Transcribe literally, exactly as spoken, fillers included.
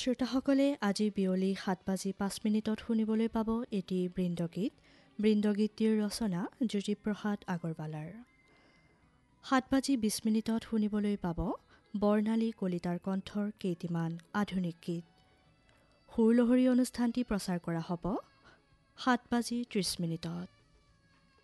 শ্ৰোতাসকলে আজি বিয়লি সাত বাজি পাঁচ মিনিটত শুনিবলৈ পাব এটি বৃন্দগীত। বৃন্দগীতটিৰ ৰচনা জ্যোতিপ্ৰসাদ আগৰৱালাৰ। সাত বাজি বিছ মিনিটত শুনিবলৈ পাব বৰ্ণালী কলিতাৰ কণ্ঠৰ কেইটিমান আধুনিক গীত। সুৰলহৰী অনুষ্ঠানটি প্ৰচাৰ কৰা হ'ব সাত বাজি ত্ৰিছ মিনিটত।